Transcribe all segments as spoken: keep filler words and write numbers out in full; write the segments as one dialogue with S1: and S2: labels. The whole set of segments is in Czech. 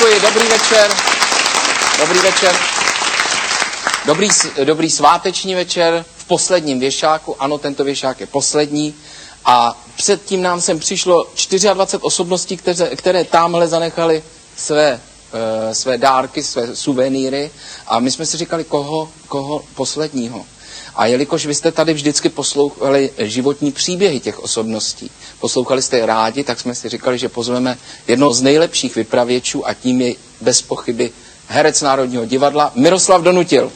S1: děkuji, dobrý večer. Dobrý večer. Dobrý, dobrý sváteční večer v posledním věšáku. Ano, tento věšák je poslední. A předtím nám sem přišlo dvacet čtyři osobností, které, které tamhle zanechali své, e, své dárky, své suvenýry. A my jsme si říkali, koho, koho posledního. A jelikož vy jste tady vždycky poslouchali životní příběhy těch osobností, poslouchali jste je rádi, tak jsme si říkali, že pozveme jednoho z nejlepších vypravěčů a tím je bez pochyby herec Národního divadla Miroslav Donutil.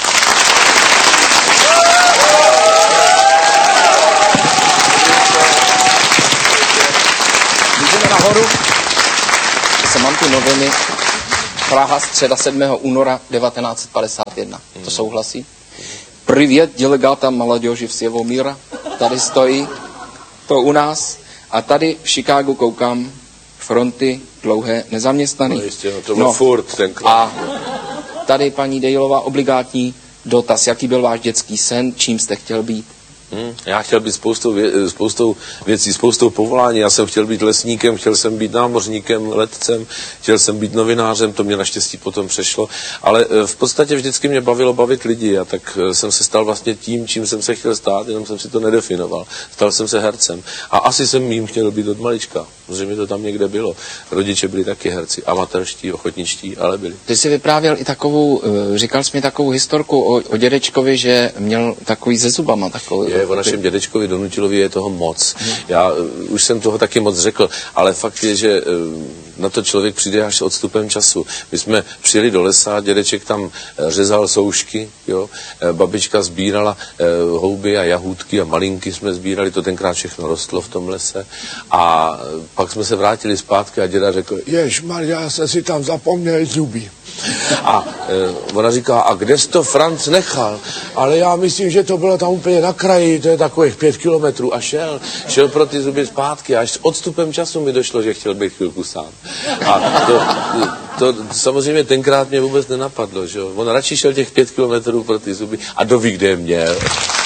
S1: Můžeme nahoru. Zase mám tu noviny. Praha, středa sedmého února devatenáct set padesát jedna. To souhlasí? Privět, delegáta mladěži všeho míra. Tady stojí to u nás. A tady v Chicagu koukám fronty dlouhé nezaměstnaných.
S2: No jistě, no to byl no, furt tenkrát.
S1: A tady paní Dejlová obligátní dotaz. Jaký byl váš dětský sen? Čím jste chtěl být?
S2: Hmm, já chtěl být spoustou, vě, spoustou věcí, spoustou povolání. Já jsem chtěl být lesníkem, chtěl jsem být námořníkem, letcem, chtěl jsem být novinářem, to mě naštěstí potom přešlo. Ale v podstatě vždycky mě bavilo bavit lidi a tak jsem se stal vlastně tím, čím jsem se chtěl stát, jenom jsem si to nedefinoval. Stal jsem se hercem. A asi jsem jím chtěl být od malička, protože mi to tam někde bylo. Rodiče byli taky herci, amatérští, ochotničtí, ale byli.
S1: Ty jsi vyprávěl i takovou, říkal jsi mi takovou historku o, o dědečkovi, že měl takový se zubama takový.
S2: Je, o našem dědečkovi Donutilovi je toho moc. Já uh, už jsem toho taky moc řekl, ale fakt je, že uh, na to člověk přijde až s odstupem času. My jsme přijeli do lesa, dědeček tam uh, řezal soušky, jo, uh, babička sbírala uh, houby a jahůdky a malinky jsme sbírali, to tenkrát všechno rostlo v tom lese. A uh, pak jsme se vrátili zpátky a děda řekl, ježmarja, já jsem si tam zapomněl zuby. A uh, ona říká, a kde jsi to Franc nechal? Ale já myslím, že to bylo tam úplně na kraji, to je takových pět kilometrů a šel, šel pro ty zuby zpátky a až s odstupem času mi došlo, že chtěl být chvilku sám. A to, to, to samozřejmě tenkrát mě vůbec nenapadlo, že jo. On radši šel těch pět kilometrů pro ty zuby a doví, kde je měl.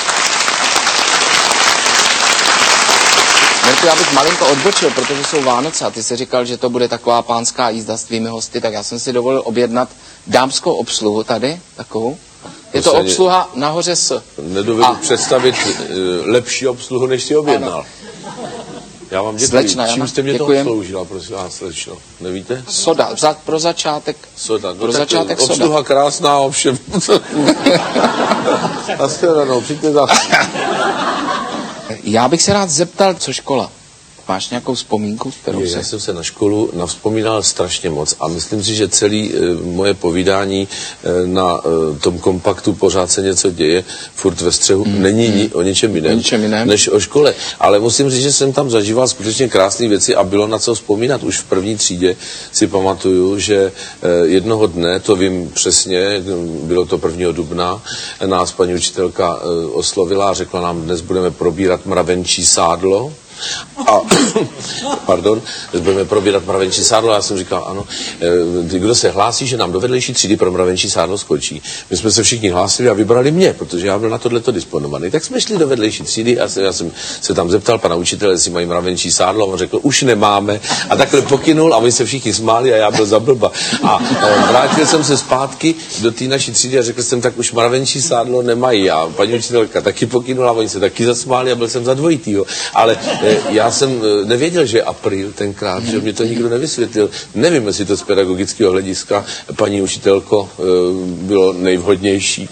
S1: Mirku, já bych malinko odbočil, protože jsou Vánoce a ty jsi říkal, že to bude taková pánská jízda s tvými hosty, tak já jsem si dovolil objednat dámskou obsluhu tady, takovou. Je to obsluha nahoře s...
S2: Nedovedu a... představit uh, lepší obsluhu, než si objednal. Ano. Já vám děkuji.
S1: Slečna,
S2: čím jste mě
S1: děkujem.
S2: to obsloužila, prosím vás, slečno? Nevíte?
S1: Soda, za, pro začátek.
S2: Soda, no
S1: pro začátek soda.
S2: Obsluha krásná, ovšem. Naschledanou, přijďte zase.
S1: Já bych se rád zeptal, co škola? Máš nějakou vzpomínku, kterou
S2: Je,
S1: se...
S2: Já jsem se na školu navzpomínal strašně moc a myslím si, že celý e, moje povídání e, na e, tom kompaktu Pořád se něco děje, furt ve střehu, mm, není mm. Ni, o ničem jiném,
S1: ničem jiném
S2: než o škole. Ale musím říct, že jsem tam zažíval skutečně krásné věci a bylo na co vzpomínat. Už v první třídě si pamatuju, že e, jednoho dne, to vím přesně, bylo to prvního dubna, nás paní učitelka e, oslovila a řekla nám, dnes budeme probírat mravenčí sádlo. A, pardon, budeme probírat mravenčí sádlo, já jsem říkal, ano, e, kdo se hlásí, že nám do vedlejší třídy pro mravenčí sádlo skočí. My jsme se všichni hlásili a vybrali mě, protože já byl na tohleto disponovaný. Tak jsme šli do vedlejší třídy a se, já jsem se tam zeptal pana učitele, jestli mají mravenčí sádlo, a on řekl, už nemáme. A takhle pokynul a oni se všichni smáli a já byl za blba. A e, vrátil jsem se zpátky do té naší třídy a řekl jsem, tak už mravenčí sádlo nemají. A paní učitelka taky pokynula, oni se taky zasmáli a byl jsem za dvojitýho. Ale já jsem nevěděl, že je apríl tenkrát, že mě to nikdo nevysvětlil. Nevím, jestli to z pedagogického hlediska, paní učitelko, bylo nejvhodnější.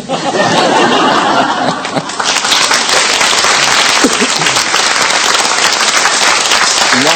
S1: No.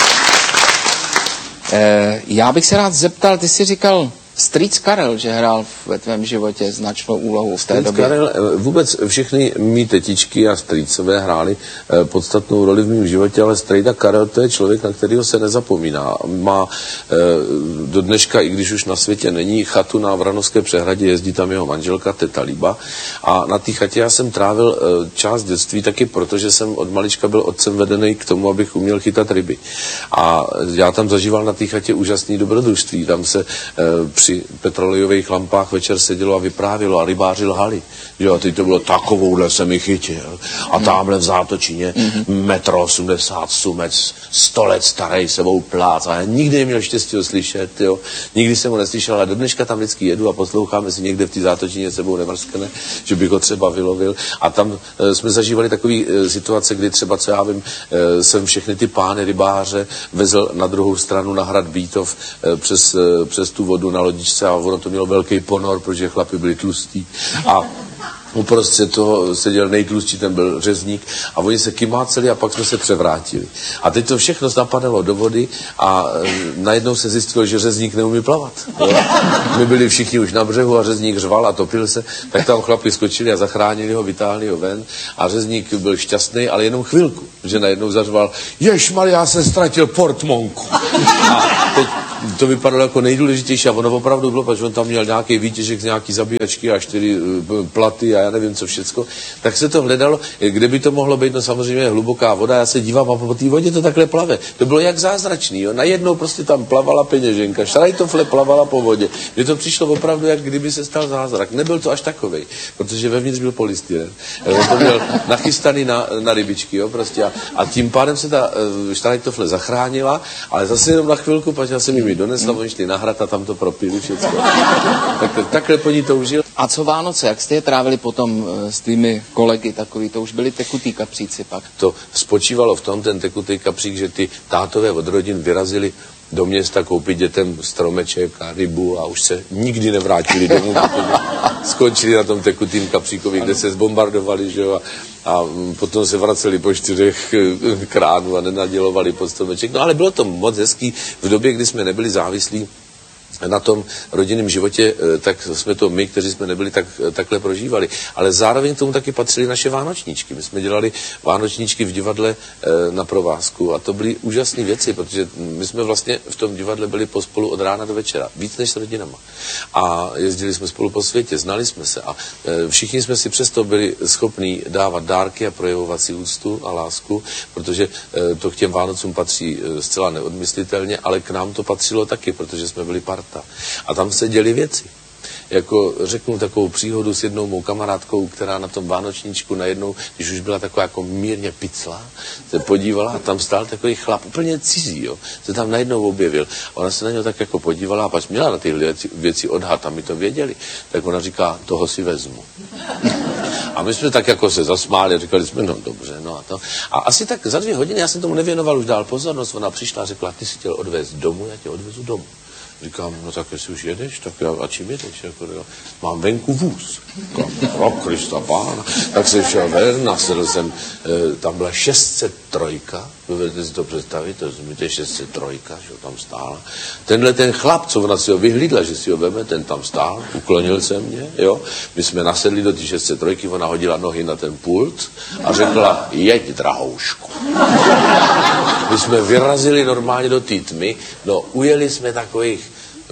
S1: E, já bych se rád zeptal, ty jsi říkal, strýc Karel, že hrál ve tvém životě značnou úlohu v té
S2: strýc
S1: době.
S2: Karel, vůbec všechny mý tetičky a strýcové hráli eh, podstatnou roli v mém životě, ale strejda Karel, to je člověk, na kterého se nezapomíná. Má eh, do dneška, i když už na světě není, chatu na Vranovské přehradě, jezdí tam jeho manželka, teta Líba. A na té chatě já jsem trávil eh, část dětství taky, protože jsem od malička byl otcem vedený k tomu, abych uměl chytat ryby. A já tam zažíval na té chatě úžasný dobrodružství. Tam se eh, při petrolejových lampách večer sedělo a vyprávělo a rybáři lhali. Jo, a teď to bylo takovouhle se mi chytil. A tamhle v Zátočině metro osmdesát sumec, sto let starý sebou plác. A já nikdy neměl štěstí ho slyšet, jo. Nikdy jsem ho neslyšel, ale do dneška tam vždycky jedu a posloucháme si někde v té Zátočině sebou nemrskne, že bych ho třeba vylovil. A tam e, jsme zažívali takové e, situace, kdy třeba, co já vím, e, jsem všechny ty pány rybáře vezl na druhou stranu na hrad Bítov e, přes, e, přes tu vodu na lodičce a ono to mělo velký ponor, protože chlapi byli tlustí. A uprostřed toho seděl nejtlustší, ten byl řezník a oni se kymáceli a pak jsme se převrátili. A teď to všechno zapadalo do vody a e, najednou se zjistilo, že řezník neumí plavat. Jo? My byli všichni už na břehu a řezník řval a topil se, tak tam chlapi skočili a zachránili ho, vytáhli ho ven a řezník byl šťastný, ale jenom chvilku, že najednou zařval: Ježmarja, já jsem ztratil portmonku. A teď to vypadalo jako nejdůležitější a ono opravdu bylo, protože on tam měl nějaký výtěžek z nějaký zabíjačky a čtyři platy a já nevím co všecko, tak se to hledalo, kde by to mohlo být, no samozřejmě hluboká voda, já se dívám a po té vodě to takhle plave. To bylo jak zázračný, jo. Najednou prostě tam plavala peněženka, šrajtofle plavala po vodě. Mně to přišlo opravdu, jak kdyby se stal zázrak. Nebyl to až takovej, protože vevnitř byl polystyren. On to měl nachystaný na, na rybičky, jo, prostě a, a tím pádem se ta uh, šrajtofle zachránila, ale zase jenom na chvilku, protože já jsem jim ji donesla, oni šli na hrad a tam to propili všecko. Tak, takhle po ní toužil.
S1: A co Vánoce, jak jste je trávili potom s tvými kolegy takový, to už byli tekutý kapříci pak?
S2: To spočívalo v tom, ten tekutý kapřík, že ty tátové od rodin vyrazili do města koupit dětem stromeček a rybu a už se nikdy nevrátili domů, protože skončili na tom tekutým kapříkovi, kde se zbombardovali, že jo, a, a potom se vraceli po čtyřech kránů a nenadělovali pod stromeček. No ale bylo to moc hezký v době, kdy jsme nebyli závislí na tom rodinném životě, tak jsme to my, kteří jsme nebyli, tak, takhle prožívali. Ale zároveň k tomu taky patřily naše vánočníčky. My jsme dělali vánočníčky v divadle e, na provázku a to byly úžasné věci, protože my jsme vlastně v tom divadle byli pospolu od rána do večera, víc než s rodinama. A jezdili jsme spolu po světě, znali jsme se a e, všichni jsme si přesto byli schopní dávat dárky a projevovat si úctu a lásku, protože e, to k těm Vánocům patří e, zcela neodmyslitelně, ale k nám to patřilo taky, protože jsme byli parta. A tam se děly věci. Jako řeknu takovou příhodu s jednou mou kamarádkou, která na tom vánočníčku najednou, když už byla taková jako mírně picla, se podívala a tam stál takový chlap, úplně cizí, jo, se tam najednou objevil. Ona se na něho tak jako podívala a pak měla na tyhle věci, věci odhad a my to věděli. Tak ona říká, toho si vezmu. A my jsme tak jako se zasmáli a říkali jsme, no dobře, no a to. A asi tak za dvě hodiny, já jsem tomu nevěnoval už dál pozornost, ona přišla a řekla, ty si chtěl odvést domů, já tě odvezu domů. Říkám, no tak jestli už jedeš, tak já, a čím jedeš? Jako, jo, mám venku vůz. Říkám, pro Krista pána. Tak jsem šel ven, nasedl jsem, e, tam byla šest set tři, dovedete si to představit, to je šest set tři, že tam stála. Tenhle ten chlap, co ona si ho vyhlídla, že si ho veme, ten tam stál, uklonil se mě, jo. My jsme nasedli do té šest set tři, ona hodila nohy na ten pult a řekla, jeď, drahoušku. My jsme vyrazili normálně do té tmy, no ujeli jsme takových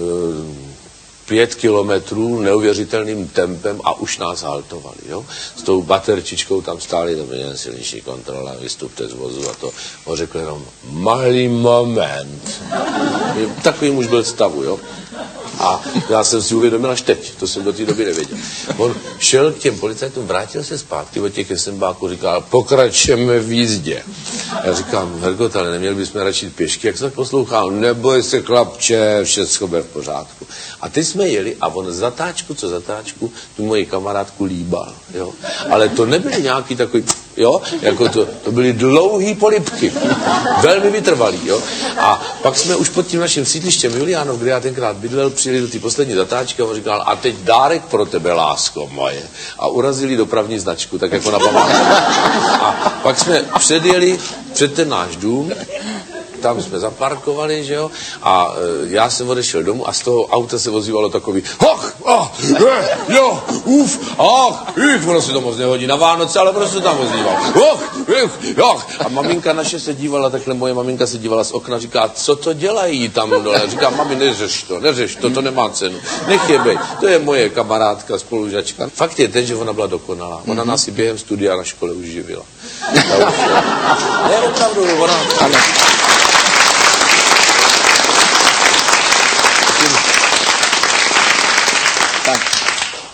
S2: pět kilometrů neuvěřitelným tempem a už nás haltovali, jo. S tou baterčičkou tam stáli, to byl silnější kontrola, vystupte z vozu a to. On řekl jenom, malý moment. Takovým už byl stavu, jo. A já jsem si uvědomil až teď, to jsem do té doby nevěděl. On šel k těm policajtům, vrátil se zpátky od těch esembáků, říkal, pokračujeme v jízdě. Já říkám, Hergot, ale neměli bychom radši pěšky, jak se tak poslouchám, neboj se chlapče, všecko bude v pořádku. A teď jsme jeli a on zatáčku co zatáčku tu moji kamarádku líbal, jo. Ale to nebyly nějaký takový, jo, jako to, to byly dlouhý polibky, velmi vytrvalý, jo. A pak jsme už pod tím naším sídlištěm Juliánov, kde já tenkrát bydlel, přijeli do té poslední zatáčky a on říkal, a teď dárek pro tebe, lásko moje. A urazili dopravní značku, tak jako na památku. A pak jsme předjeli před ten náš dům, tam jsme zaparkovali, že jo, a e, já jsem odešel domů a z toho auta se ozývalo takový hoch, ah, je, jo, uf, ach, ich, ono se to moc nehodí na Vánoce, ale prostě tam ozýval, hoch, ich, hoch. A maminka naše se dívala, takhle moje maminka se dívala z okna, říká, co to dělají tam dole? Říká, mami, neřeš to, neřeš to, to nemá cenu, nech je bej, to je moje kamarádka, spolužačka. Fakt je ten, že ona byla dokonalá, ona nás i během studia na škole už živila. Ne, opravdu, ona... Ano.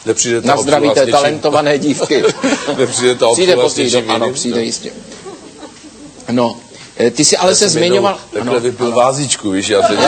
S2: Nepřijde ta
S1: Na zdraví
S2: obsluha
S1: té
S2: s něčím.
S1: talentované dívky.
S2: Nepřijde ta
S1: Přijde
S2: obsluha s
S1: později,
S2: něčím
S1: ano,
S2: jiným.
S1: přijde jistě. No, eh, ty jsi ale
S2: Já
S1: se
S2: jsem jednou
S1: zmiňoval...
S2: Takhle
S1: ano,
S2: vypil
S1: ano.
S2: vázičku, víš, já teď...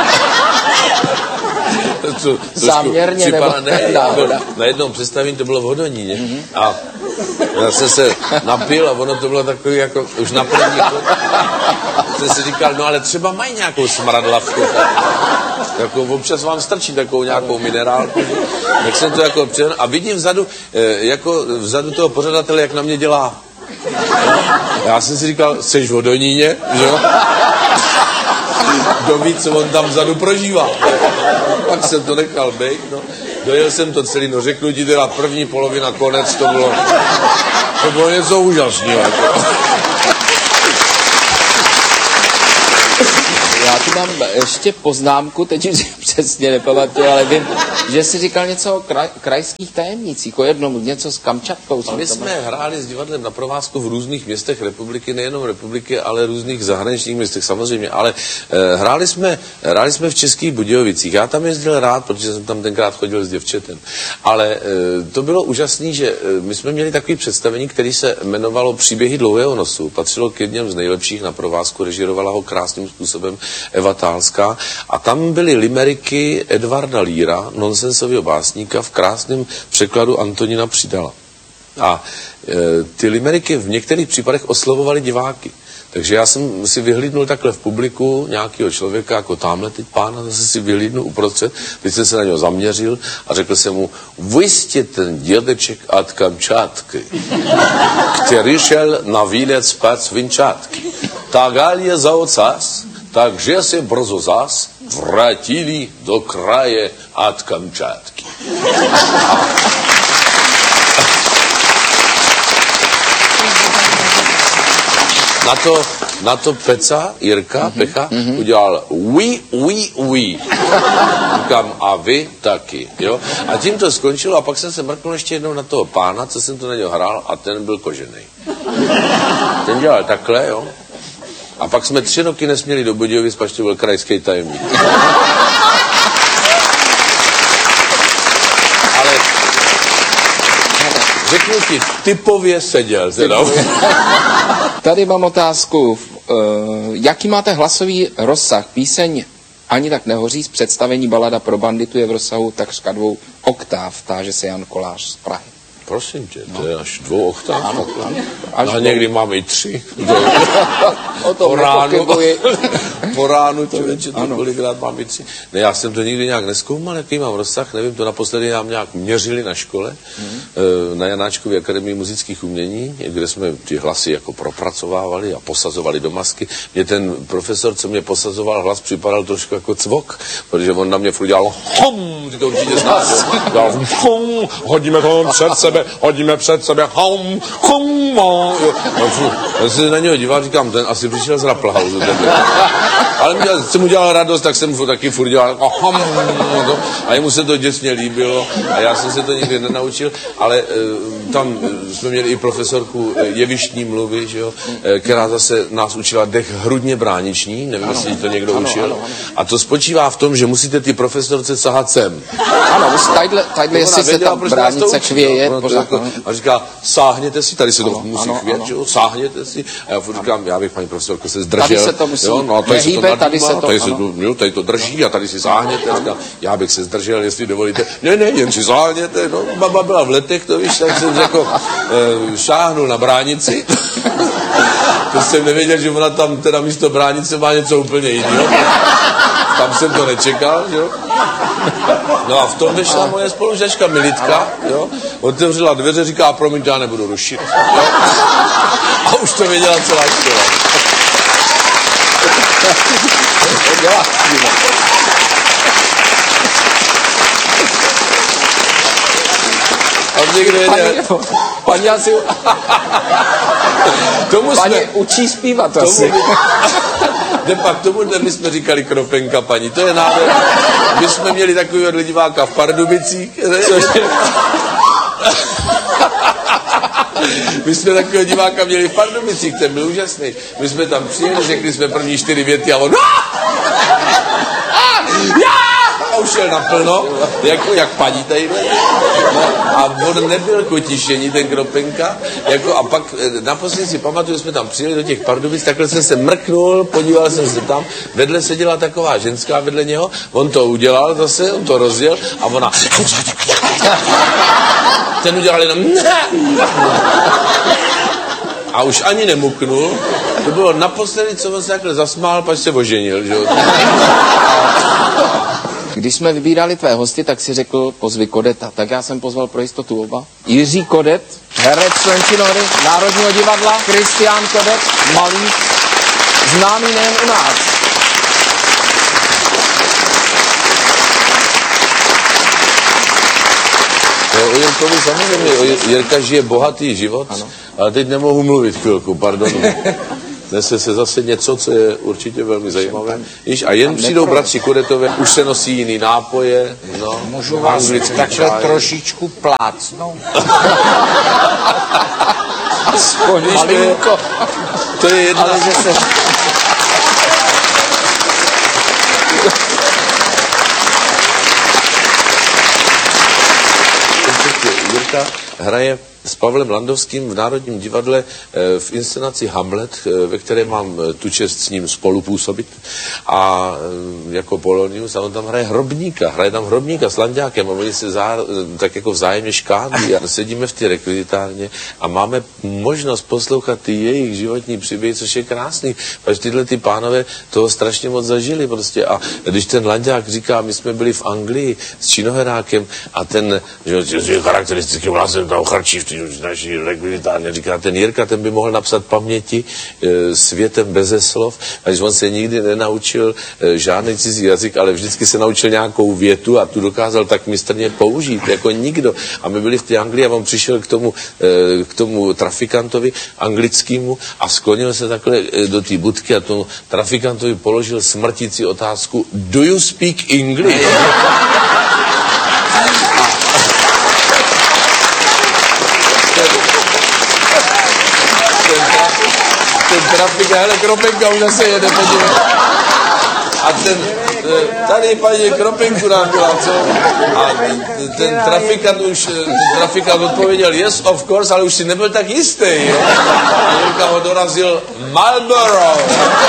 S2: to,
S1: Záměrně
S2: připadá,
S1: nebo-
S2: ne,
S1: náhoda.
S2: jako na jednom představení to bylo v Hodoníně. Mm-hmm. A já jsem se napil a ono to bylo takový jako už na první chod. Jsem si říkal, no ale třeba mají nějakou smradlavku. Jako občas vám stačí takovou nějakou minerálku. Tak jsem to jako přijel a vidím vzadu, eh, jako vzadu toho pořadatele, jak na mě dělá. Já jsem si říkal, jsi v Hodoníně, že jo? Kdo ví, co on tam vzadu prožívá. Pak jsem to nechal bejt, no. Dojel jsem to celý, no řeknu ti teda první polovina, konec, to bylo, to bylo něco úžasného.
S1: Já tu mám ještě poznámku, teď už si přesně nepamatuju, ale vím, že jsi říkal něco o kraj, krajských tajemnicích, o jednom, něco s Kamčatkou.
S2: A my jsme hráli s divadlem na provázku v různých městech republiky, nejenom republiky, ale různých zahraničních městech samozřejmě, ale eh, hráli, jsme, hráli jsme v Českých Budějovicích. Já tam jezdil rád, protože jsem tam tenkrát chodil s děvčetem. Ale eh, to bylo úžasné, že eh, my jsme měli takový představení, který se jmenovalo Příběhy dlouhého nosu. Patřilo k jedním z nejlepších na provázku, režírovala ho krásným způsobem Eva Tálská. A tam byly limeriky Edvarda Líra, nonsensového básníka, v krásném překladu Antonína Přidala. A e, ty limeriky v některých případech oslovovaly diváky. Takže já jsem si vyhlídnul takhle v publiku nějakého člověka, jako tamhle teď pána, zase si vyhlídnul uprostřed, teď jsem se na něho zaměřil a řekl jsem mu, vy jste ten dědeček od Kamčatky, který šel na výlet zpát z Vinčátky. Tak je za ocas, takže se brzo zas vrátili do kraje od Kamčatky. Na to, na to Peca, Jirka, mm-hmm, Pecha, mm-hmm. udělal oui, oui, oui. Říkám, a vy taky, jo. A tím to skončilo a pak jsem se mrknul ještě jednou na toho pána, co jsem to na něho hrál a ten byl kožený. Ten dělal takhle, jo. A pak jsme tři roky nesměli do Budějovic, pač to byl krajský tajemník. Ale řeknu ti, typově seděl. Teda.
S1: Tady mám otázku. Uh, jaký máte hlasový rozsah? Píseň Ani tak nehoří z představení Balada pro banditu je v rozsahu takřka dvou oktáv, táže se Jan Kolář z Prahy.
S2: Prosím tě, to je až dvou oktáv.
S1: Ano, ano. Až
S2: A
S1: dvou.
S2: někdy máme i tři.
S1: O tom
S2: Po ránu,
S1: nepochybuji.
S2: po ránu člověče, to kolikrát mám i tři. Ne, já jsem to nikdy nějak nezkoumal, jaký mám rozsah, nevím, to naposledy nám nějak měřili na škole, mm. na Janáčkově akademii muzických umění, kde jsme ty hlasy jako propracovávali a posazovali do masky. Mě ten profesor, co mě posazoval hlas, připadal trošku jako cvok, protože on na mě furt dělal hom, ty to určitě znáš, dělal hom, hodíme to před sebe, hodíme před sebe, hom, hom, jo. Já se na něho díval, říkám, ten asi přišel z Raplhausu. Ale mě, jsem mu dělal radost, tak jsem mu taky furt dělal aham, no, a jemu se to děsně líbilo a já jsem se to nikdy nenaučil, ale e, tam jsme měli i profesorku jevištní mluvy, že jo, e, která zase nás učila dech hrudně brániční, nevím, jestli to někdo ano, učil. Ano, ano. A to spočívá v tom, že musíte ty profesorce sahat sem.
S1: Ano, tadyhle, tadyhle jestli se tam bránice chvěje.
S2: No, jako, a říká, sáhněte si, tady se to ano, musí ano, chvět, ano. Jo, sáhněte si. A já furt říkám, já bych, paní profesorko, se zdržel.
S1: Tady se to musí jo, no, tady nehýbe, se to tady se to,
S2: tady se to, jo, tady to drží a tady si sáhněte. Říká, já bych se zdržel, jestli dovolíte. Ne, ne, jen si sáhněte. No, baba byla v letech, to víš, tak jsem jako e, šáhnul na bránici. To jsem nevěděl, že ona tam teda místo bránice má něco úplně jiného. Tam jsem to nečekal, jo. No a v tom vyšla moje spolužačka Militka, jo. Otevřela dveře, říká, promiňte, já nebudu rušit. Jo? A už to věděla celá škola. A někde jde...
S1: Paní asi...
S2: Tomu
S1: paní
S2: jsme...
S1: učí zpívat
S2: tomu
S1: asi.
S2: De pak tomuhle my jsme říkali kropenka paní, to je nádher. My jsme měli takovýho diváka v Pardubicích. My jsme takového diváka měli v Pardubicích, ten byl úžasný. My jsme tam přijeli, řekli jsme první čtyři věty a on... A už šel měl naplno, jako jak paní tady. No, a on nebyl k utišení, ten Kropenka. Jako, a pak naposledy si pamatuju, jsme tam přijeli do těch Pardubic, takhle jsem se mrknul, podíval jsem se tam, vedle seděla taková ženská vedle něho, on to udělal zase, on to rozjel a ona... Ten udělal jenom... A už ani nemuknul. To bylo naposledy, co on se takhle zasmál, pak se oženil, že jo.
S1: Když jsme vybírali tvé hosty, tak si řekl, pozvi Kodeta. Tak já jsem pozval pro jistotu oba. Jiří Kodet, herec člen činohry Národního divadla, Kristián Kodet, malíř, známý nejen u nás.
S2: O Jirkovi samozřejmě, o Jirka žije bohatý život, ano. Ale teď nemohu mluvit chvilku, pardon. Nese se zase něco, co je určitě velmi zajímavé. Již a jen přijdou bratři Kodetové, už se nosí jiný nápoje. No,
S3: můžu vás takhle trošičku plácnout?
S1: Aspoň malinko.
S2: To je jedna...
S1: Ale že se...
S2: Jirka hraje s Pavlem Landovským v Národním divadle v inscenaci Hamlet, ve které mám tu čest s ním spolupůsobit. A jako Polonius, a on tam hraje hrobníka, hraje tam hrobníka s Lanďákem a oni se zá, tak jako vzájemně škádí a sedíme v té rekvizitárně a máme možnost poslouchat ty jejich životní příběhy, což je krásný, protože tyhle ty pánové toho strašně moc zažili prostě a když ten Lanďák říká, my jsme byli v Anglii s činoherákem a ten, že charakteristickým hlasem tam charčí v té naší rekvizitárně, říká, ten Jirka, ten by mohl napsat paměti e, světem beze slov, až on se nikdy nenaučil e, žádný cizí jazyk, ale vždycky se naučil nějakou větu a tu dokázal tak mistrně použít, jako nikdo. A my byli v té Anglii a on přišel k tomu, e, k tomu trafikantovi anglickému a sklonil se takhle e, do té budky a tomu trafikantovi položil smrtící otázku: Do you speak English? Ten trafik, hele, Kropenka už zase jede, podívej. A ten, tady paní Kropenku nám byla, co? A ten trafikant už, ten trafikant odpověděl, yes, of course, ale už si nebyl tak jistý, jo? A Jirka ho dorazil Marlboro.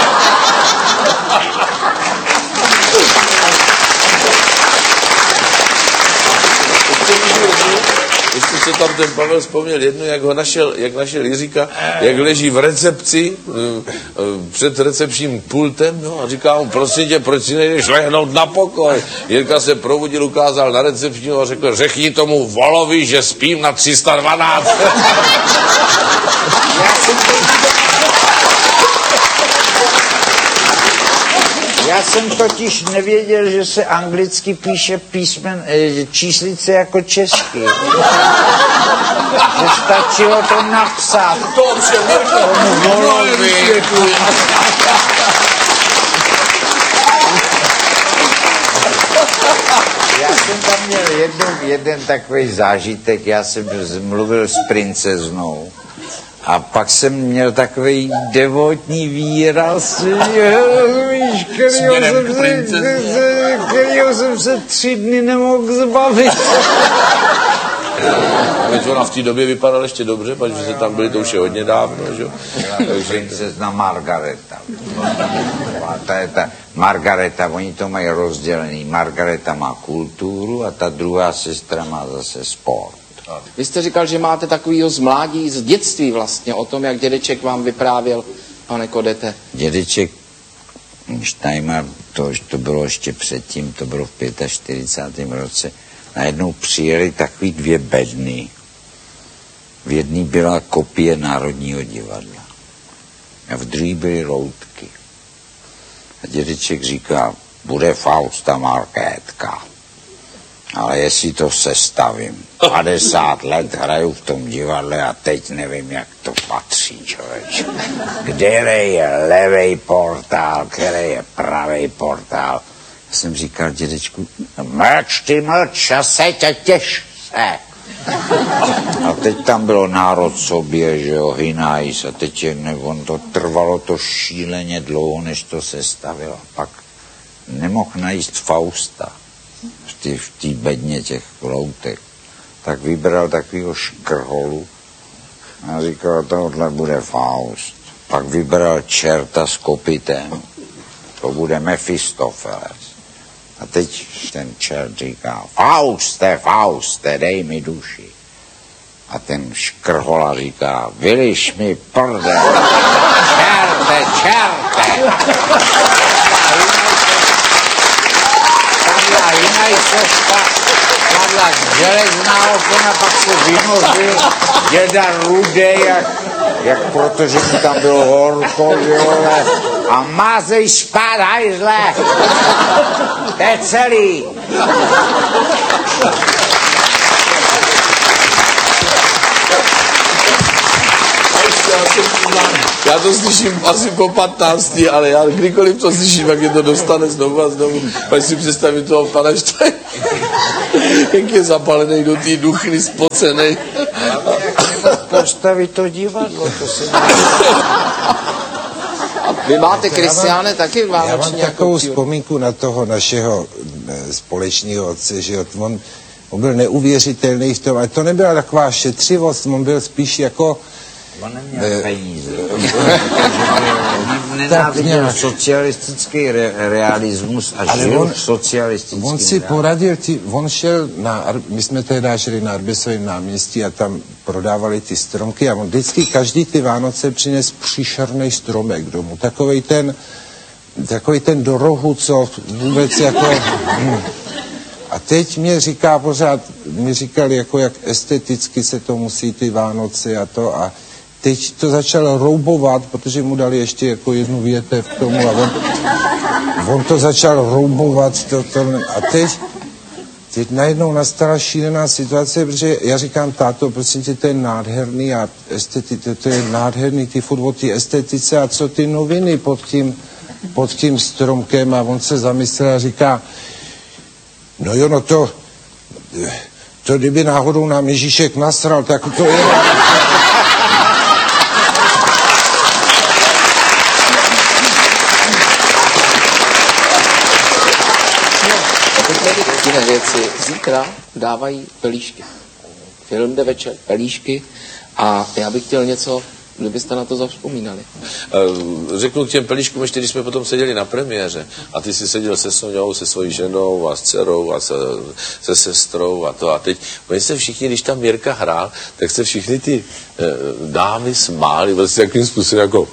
S2: Ještě co tam ten Pavel vzpomněl jednu, jak ho našel, jak našel Jiříka, jak leží v recepci, před recepčním pultem, no, a říká mu, prosím tě, proč si nejdeš lehnout na pokoj? Jirka se probudil, ukázal na recepčního a řekl, řekni tomu Volovi, že spím na tři sta dvanáct.
S3: Já jsem totiž nevěděl, že se anglicky píše písmen, číslice jako česky. Že stačilo to napsat.
S2: To ovšem Volovi.
S3: Já jsem tam měl jednu, jeden takový zážitek, já jsem mluvil s princeznou. A pak jsem měl takový devotní výraz, víš, kterýho jsem, se, kterýho jsem se tři dny nemohl zbavit.
S2: Veď ona v té době vypadala ještě dobře, protože se tam byli, to už je hodně dávno, že jo?
S3: Princezna Margareta. A ta je ta Margareta, oni to mají rozdělený. Margareta má kulturu a ta druhá sestra má zase sport.
S1: Vy jste říkal, že máte takovýho z mládí, z dětství vlastně, o tom, jak dědeček vám vyprávěl, pane Kodete.
S3: Dědeček Steinmar, to, to bylo ještě předtím, to bylo v čtyřicátém pátém roce, najednou přijeli takový dvě bedny. V jedné byla kopie Národního divadla a v druhé byly loutky. A dědeček říká, bude Fausta Markétka. Ale jestli to sestavím, padesát let hraju v tom divadle a teď nevím, jak to patří, člověče. Kde je levej portál, který je pravej portál. Já jsem říkal dědečku, mlč ty mlč a seď a těš se. A teď tam bylo národ sobě, že jo, Hinajs, a teď je, ne, on to trvalo to šíleně dlouho, než to sestavil. A pak nemohl najíst Fausta. v té bedně těch loutek, tak vybral takovýho škrholu a říkal, tohle bude Faust. Pak vybral čerta s kopitem, to bude Mefistofeles. A teď ten čert říká, Fauste, Fauste, dej mi duši. A ten škrhola říká, vyliš mi prde, čerte, čerte. Padla jiná cesta, padla železná okna, pak se vynořil děda Rudej, jak, jak protože mu tam bylo horko, vole, a mázej spát, hajzle, to je celý.
S2: Já to slyším asi po patnácti, ale já kdykoliv to slyším, jak je to dostane znovu a znovu. Pak si představit toho pana Štajna, jak je zapalený do té duchny, spocenej.
S3: Postavit to divadlo, to se
S1: Vy máte, Kristiáne, taky vánoční?
S4: Já mám takovou vzpomínku na toho našeho e, společného otce, že on, on byl neuvěřitelný v tom, ale to nebyla taková šetřivost, on byl spíš jako...
S3: On neměl peníze. Nenáviděl socialistický re, realismus a
S4: ale
S3: žil
S4: on,
S3: v socialistickém
S4: on si poradil, ty, on šel na, my jsme tehdy žili na Arbesovém náměstí a tam prodávali ty stromky a on vždycky každý ty Vánoce přines příšerný stromek domů. Takovej ten, takovej ten do rohu, co vůbec jako... Hm. A teď mě říká pořád, mi říkali, jako jak esteticky se to musí ty Vánoce a to a teď to začal roubovat, protože mu dali ještě jako jednu větev k tomu a on, on to začal roubovat to, to, a teď, teď najednou nastala šílená situace, protože já říkám, táto, prosím tě, to je nádherný a esteti, to, to je nádherný, ty furt o ty estetice a co ty noviny pod tím, pod tím stromkem a on se zamyslel a říká, no jo, no to, to kdyby náhodou nám Ježíšek nasral, tak to je...
S1: Jiné věci. Zítra dávají pelíšky. Film jde večer, pelíšky a já bych chtěl něco, kdybyste na to zavzpomínali.
S2: Řeknu k těm pelíškům, ještě když jsme potom seděli na premiéře a ty si seděl se Soňou, se svojí ženou a s dcerou a se, se sestrou a to a teď, oni se všichni, když tam Jirka hrál, tak se všichni ty eh, dámy smáli, vlastně takovým způsobem jako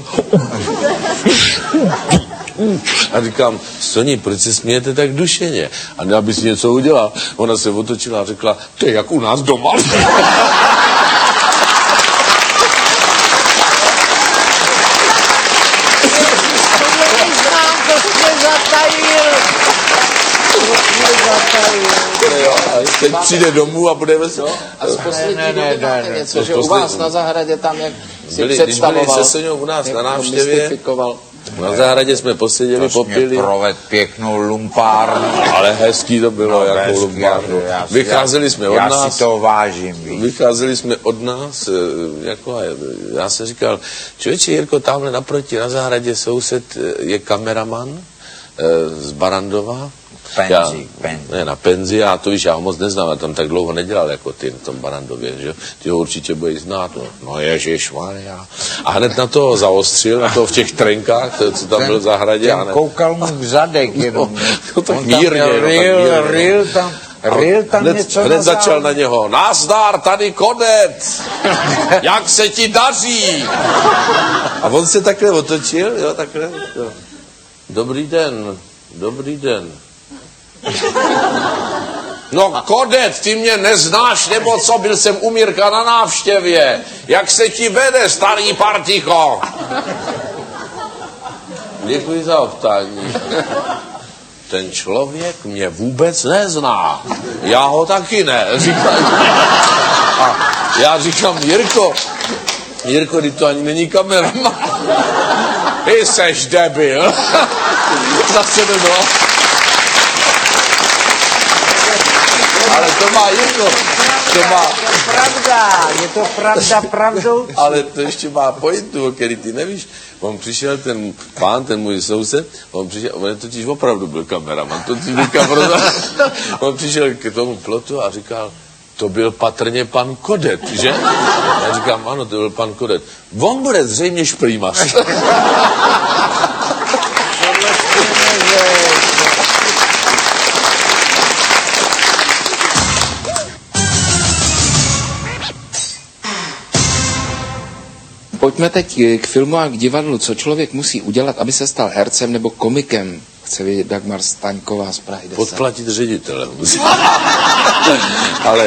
S2: a říkám, Soni, proč se smějete tak dušeně? A ne, aby si něco udělal. Ona se otočila a řekla, to je jak u nás doma. Teď přijde domů a budeme se...
S1: A z poslední
S3: Ne, ne,
S1: doby
S3: ne,
S1: máte
S3: ne,
S1: něco, že u
S2: poslední-
S1: vás na zahradě tam, jak si
S2: Byli- když
S1: představoval,
S2: byli se Soňou u nás
S1: jak
S2: na
S1: to
S2: návštěvě,
S1: mystifikoval.
S2: na zahradě jsme poseděli,
S3: To
S2: popili,
S3: mě proved pěknou lumpárnu.
S2: ale hezký to bylo,
S3: No,
S2: jako
S3: hezký,
S2: lumpárnu.
S3: já si-
S2: Vycházeli jsme od
S3: já
S2: nás,
S3: si to vážím, víš.
S2: vycházeli jsme od nás, eh, jako, a já jsem říkal, člověče Jirko, tamhle naproti na zahradě soused eh, je kameraman eh, z Barandova.
S3: Penzi,
S2: Já-
S3: penzi.
S2: Ne, na penzi, já to víš, já ho moc neznám, já tam tak dlouho nedělal jako ty na tom Barandově, že ty ho určitě budeš znát, no, no ježišmarja. A hned na to zaostřil, na to v těch trenkách, to, co tam
S3: Ten-
S2: byl v zahradě.
S3: ten
S2: a ne,
S3: koukal mu k zadek jenom.
S2: no, tak
S3: On
S2: mírně,
S3: tam měl
S2: no, tak
S3: rýl,
S2: mírně.
S3: rýl tam, rýl tam
S2: hned,
S3: něco
S2: hned
S3: na
S2: začal
S3: závěr.
S2: na něho, nazdar, tady konec, jak se ti daří? A on se takhle otočil, jo, takhle. Jo. Dobrý den, dobrý den. No Kodet, ty mě neznáš, nebo co, byl jsem u Mirka na návštěvě. Jak se ti vede, starý particho? Děkuji za optání. Ten člověk mě vůbec nezná. Já ho taky ne. Říkám. A já říkám, Jirko, Jirko, ty to ani není kameraman. Ty seš debil. Zase nebylo. Ale to má Jirko, to má,
S3: Je to pravda, je to pravda pravdou.
S2: ale to ještě má pointu, o který ty nevíš. On přišel, ten pán, ten můj soused, on přišel, on totiž opravdu byl kameraman, to ti říkám, on přišel k tomu plotu a říkal, to byl patrně pan Kodet, že? Já říkám, ano, to byl pan Kodet. On bude zřejmě šprýmař.
S1: Pojďme teď k filmu a k divadlu. Co člověk musí udělat, aby se stal hercem nebo komikem? Chce vidět Dagmar Staňková z Prahy deset.
S2: Podplatit ředitele. Ale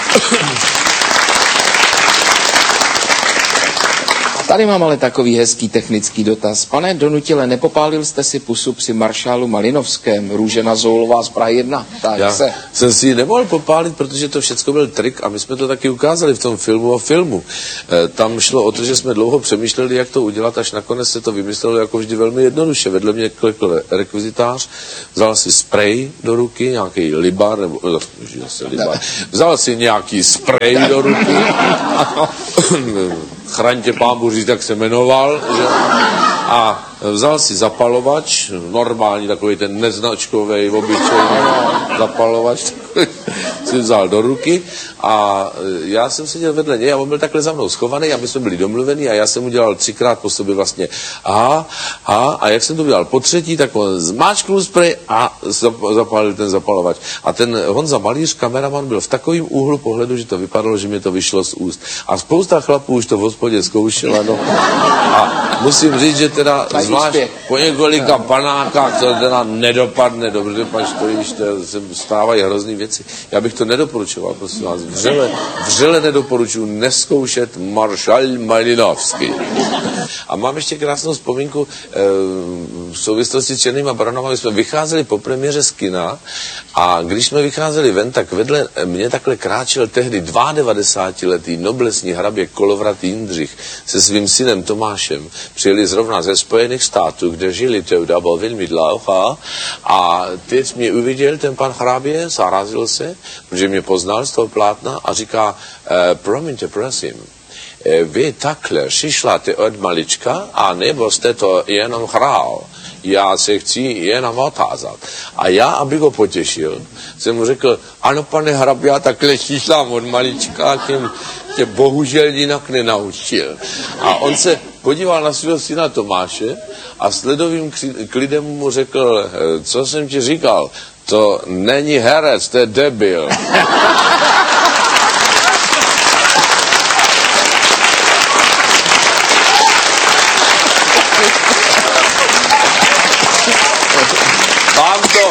S1: Tady mám ale takový hezký technický dotaz. Pane Donutile, nepopálil jste si pusu při maršálu Malinovském? Růžena Zoulová z Prahy jedna. Tak
S2: já
S1: se.
S2: jsem si ji nemohl popálit, protože to všechno byl trik a my jsme to taky ukázali v tom filmu o filmu. E, tam šlo o to, že jsme dlouho přemýšleli, jak to udělat, až nakonec se to vymyslelo jako vždy velmi jednoduše. Vedle mě klekl rekvizitář, vzal si sprej do ruky, nějaký libar, nebo zase libar, vzal si nějaký sprej do ruky, Chraňte pán Boží, tak se jmenoval, že? A vzal si zapalovač, normální, takový ten neznačkový, obyčejný zapalovač, si vzal do ruky a já jsem seděl vedle něj a on byl takhle za mnou schovaný a my jsme byli domluvení a já jsem udělal třikrát po sobě vlastně aha, aha, a jak jsem to udělal po třetí, tak on zmáčknul sprej a zapálil ten zapalovač. A ten Honza Malíř, kameraman, byl v takovém úhlu pohledu, že to vypadalo, že mi to vyšlo z úst. A spousta chlapů už to v hospodě zkoušela, no. A musím říct, že teda zvlášť po několika panákách to teda nedopadne dobře, pač to již to se stávají hrozný věci. Já bych to nedoporučoval, prosím vás. Vřele, vřele nedoporučuji neskoušet maršál Malinovský. A mám ještě krásnou vzpomínku e, v souvislosti s Černýma baronama. My jsme vycházeli po premiéře z kina a když jsme vycházeli ven, tak vedle mě takhle kráčel tehdy dvaadevadesátletý noblesní hrabě Kolovrat Jindřich se svým synem Tomášem. Přijeli zrovna ze Spojených států, kde žili tehda, byl velmi dlouho a teď mě uviděl ten pan hrabě, zarazil se, protože mě poznal z toho plátna a říká, e, promiňte, prosím, e, vy takhle šišláte od malička, a nebo jste to jenom hrál? Já se chci jenom otázat. A já, abych ho potěšil, jsem mu řekl, ano, pane hrabě, já takhle šišlám od malička, tím tě bohužel jinak nenaučil. A on se podíval na svého syna Tomáše a s ledovým klidem mu řekl, co jsem ti říkal, to není herec, to je debil. Vám to,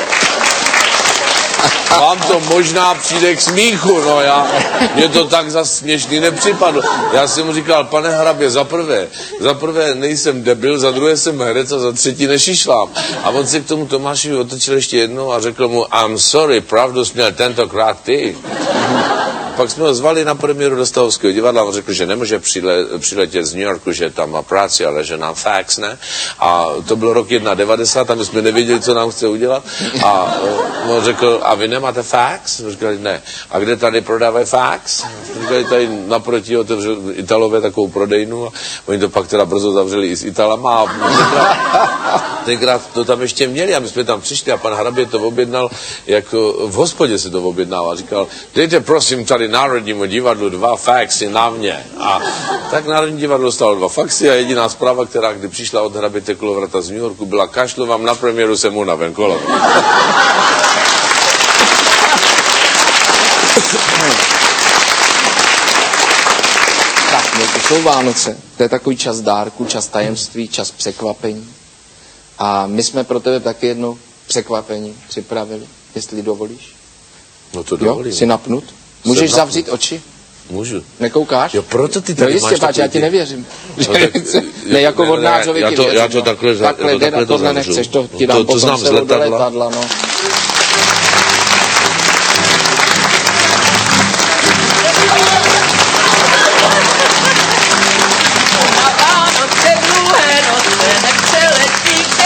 S2: vám to možná přijde k smíchu, no já, mně to tak za směšný nepřipadlo. Já jsem mu říkal, pane hrabě, za prvé, za prvé nejsem debil, za druhé jsem herec a za třetí nešišlám. A on se k tomu Tomáši otočil ještě jednou a řekl mu, I'm sorry, pravdu jsi měl tentokrát ty. Pak jsme ho zvali na premiéru do Stavovského divadla, on řekl, že nemůže přile, přiletět z New Yorku, že tam má práci, ale že nám fax, ne? A to byl rok devadesát jedna, a my jsme nevěděli, co nám chce udělat. A on řekl, a vy nemáte fax? Říkali, ne. A kde tady prodávají fax? Říkali, tady naproti otevřeli Italové takovou prodejnu a oni to pak teda brzo zavřeli i s Italama. A tenkrát, tenkrát to tam ještě měli a my jsme tam přišli a pan hrabě to objednal, jako v hospodě se to objednával. Říkal, dejte prosím tady Národnímu divadlu dva faxy na mě. A tak Národní divadlo dostalo dva faxy a jediná zpráva, která kdy přišla od hraběte Kolovrata z New Yorku, byla kašlu vám na premiéru, jsem unaven, kolo.
S1: Tak, no to jsou Vánoce. To je takový čas dárku, čas tajemství, čas překvapení. A my jsme pro tebe taky jedno překvapení připravili, jestli dovolíš.
S2: No to dovolím.
S1: Jo, jsi napnut? Můžeš zavřít oči?
S2: Můžu.
S1: Nekoukáš?
S2: Jo, proto ty tady
S1: no jistě,
S2: máš
S1: páč, já ti
S2: ty...
S1: nevěřím.
S2: No, tak,
S1: ne, jako
S2: ne,
S1: vodnářovi
S2: já
S1: ti
S2: to,
S1: věřím.
S2: Já to takhle,
S1: takhle,
S2: já to takhle
S1: tohle
S2: to
S1: nechceš, to ti dám
S2: to, to
S1: potom
S2: znám z letadla.
S1: letadla, no.